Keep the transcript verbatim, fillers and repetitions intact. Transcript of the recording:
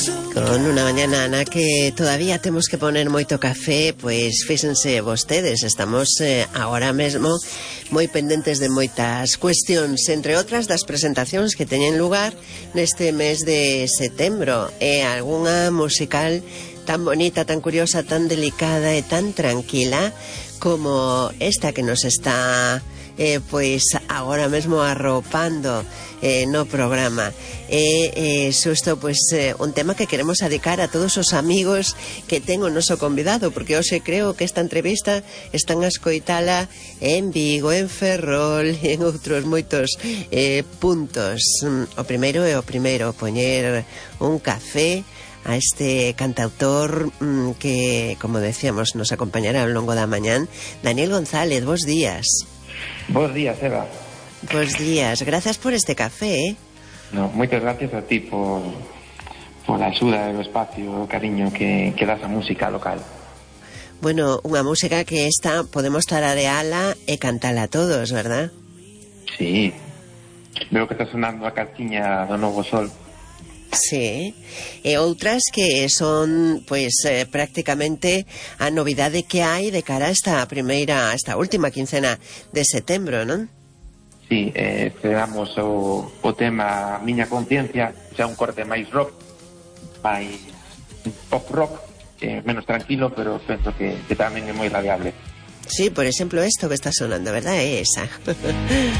Con unha mañana na que todavía temos que poner moito café, pois fíxense vostedes, estamos eh, agora mesmo moi pendentes de moitas cuestións, entre outras das presentacións que teñen lugar neste mes de setembro, e algunha musical tan bonita, tan curiosa, tan delicada e tan tranquila como esta que nos está eh, pois agora mesmo arropando eh, no programa. E eh, xusto pois eh, un tema que queremos dedicar a todos os amigos que ten o noso convidado, porque hoxe creo que esta entrevista están a escoitala en Vigo, en Ferrol e en outros moitos eh, puntos. O primeiro é o primeiro, poñer un café a este cantautor mmm, que, como decíamos, nos acompañará ao longo da mañán, Daniel González. Bos días. Bos días, Eva. Bos días, grazas por este café, eh? No, moitas gracias a ti por, por a axuda do espacio, o cariño que, que das a música local. Bueno, unha música que esta podemos tarareala e cantala todos, verdad? Sí, veo que está sonando a cartiña do Novo Sol. Sí, e outras que son, pois, eh, prácticamente a novidade que hai de cara a esta primeira, a esta última quincena de setembro, non? Sí, eh, esperamos o, o tema Miña Conciencia, xa un corte máis rock, máis pop rock, eh, menos tranquilo, pero penso que, que tamén é moi radiable. Sí, por exemplo, esto que está sonando, verdad? É esa.